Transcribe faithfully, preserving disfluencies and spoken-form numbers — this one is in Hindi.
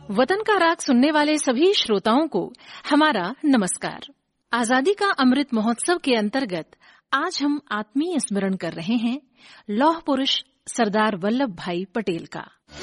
वतन का राग सुनने वाले सभी श्रोताओं को हमारा नमस्कार। आजादी का अमृत महोत्सव के अंतर्गत आज हम आत्मीय स्मरण कर रहे हैं लौह पुरुष सरदार वल्लभ भाई पटेल का।